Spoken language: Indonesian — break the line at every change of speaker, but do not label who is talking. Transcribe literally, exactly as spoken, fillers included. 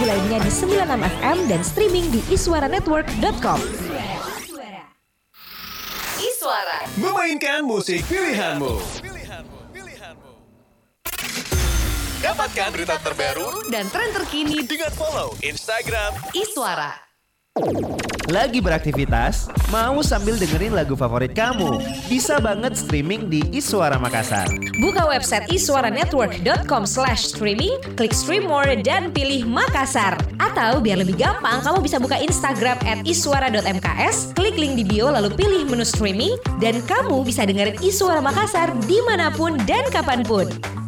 lainnya di sembilan puluh enam F M dan streaming di iswara network dot com.
Iswara
memainkan musik pilihanmu. Dapatkan berita terbaru
dan tren terkini
dengan follow Instagram
Iswara.
Lagi beraktivitas? Mau sambil dengerin lagu favorit kamu? Bisa banget streaming di Iswara Makassar.
Buka website iswara network dot com slash streaming, klik stream more dan pilih Makassar. Atau biar lebih gampang, kamu bisa buka Instagram at iswara dot m k s, klik link di bio lalu pilih menu streaming, dan kamu bisa dengerin Iswara Makassar dimanapun dan kapanpun.